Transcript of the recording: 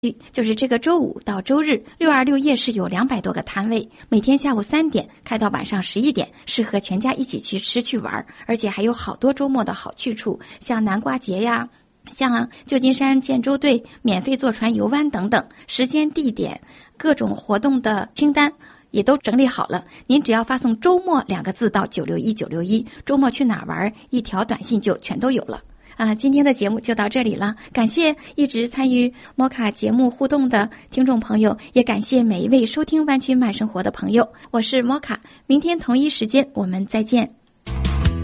就是这个周五到周日626夜市有200多个摊位，每天下午3点开到晚上11点，适合全家一起去吃去玩，而且还有好多周末的好去处，像南瓜节呀，像旧金山建州队免费坐船游湾等等，时间地点各种活动的清单也都整理好了，您只要发送周末2个字到961961，周末去哪玩一条短信就全都有了。今天的节目就到这里了，感谢一直参与摩卡节目互动的听众朋友，也感谢每一位收听湾区慢生活的朋友。我是摩卡，明天同一时间我们再见。